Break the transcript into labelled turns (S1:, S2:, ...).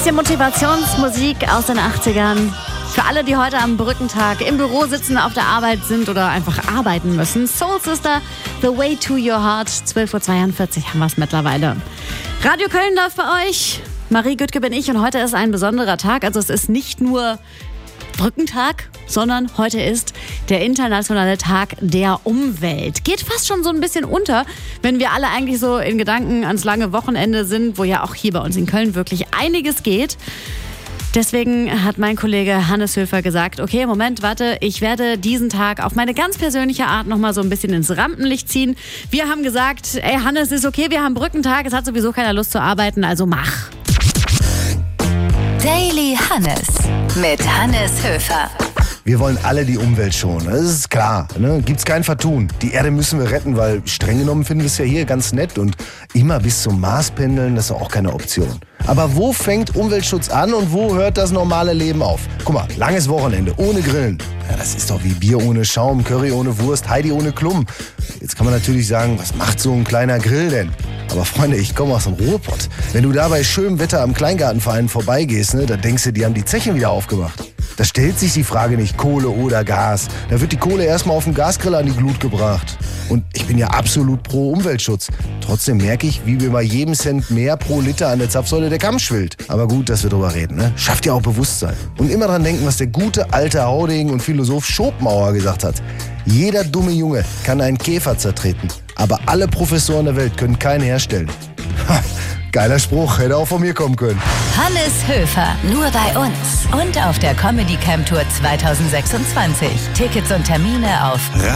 S1: Bisschen Motivationsmusik aus den 80ern. Für alle, die heute am Brückentag im Büro sitzen, auf der Arbeit sind oder einfach arbeiten müssen. Soul Sister, The Way to Your Heart. 12.42 Uhr haben wir es mittlerweile. Radio Köln läuft bei euch. Marie Güttke bin ich und heute ist ein besonderer Tag. Also es ist nicht nur Brückentag, sondern heute ist der internationale Tag der Umwelt. Geht fast schon so ein bisschen unter, wenn wir alle eigentlich so in Gedanken ans lange Wochenende sind, wo ja auch hier bei uns in Köln wirklich einiges geht. Deswegen hat mein Kollege Hannes Höfer gesagt, okay, Moment, warte, ich werde diesen Tag auf meine ganz persönliche Art nochmal so ein bisschen ins Rampenlicht ziehen. Wir haben gesagt, ey Hannes, ist okay, wir haben Brückentag, es hat sowieso keiner Lust zu arbeiten, also mach.
S2: Daily Hannes mit Hannes Höfer.
S3: Wir wollen alle die Umwelt schonen, das ist klar. Ne? Gibt's kein Vertun. Die Erde müssen wir retten, weil streng genommen finden wir es ja hier ganz nett. Und immer bis zum Mars pendeln, das ist auch keine Option. Aber wo fängt Umweltschutz an und wo hört das normale Leben auf? Guck mal, langes Wochenende, ohne Grillen. Ja, das ist doch wie Bier ohne Schaum, Curry ohne Wurst, Heidi ohne Klum. Jetzt kann man natürlich sagen, was macht so ein kleiner Grill denn? Aber Freunde, ich komme aus dem Ruhrpott. Wenn du da bei schönem Wetter am Kleingartenverein vorbeigehst, ne, da denkst du, die haben die Zechen wieder aufgemacht. Da stellt sich die Frage nicht Kohle oder Gas. Da wird die Kohle erstmal auf dem Gasgrill an die Glut gebracht. Und ich bin ja absolut pro Umweltschutz. Trotzdem merke ich, wie mir bei jedem Cent mehr pro Liter an der Zapfsäule der Kamm schwillt. Aber gut, dass wir drüber reden, ne? Schafft ja auch Bewusstsein. Und immer dran denken, was der gute alte Haudegen und Philosoph Schopenhauer gesagt hat. Jeder dumme Junge kann einen Käfer zertreten. Aber alle Professoren der Welt können keinen herstellen. Ha, geiler Spruch, hätte auch von mir kommen können.
S2: Hannes Höfer, nur bei uns. Und auf der Comedy Camp Tour 2026. Tickets und Termine auf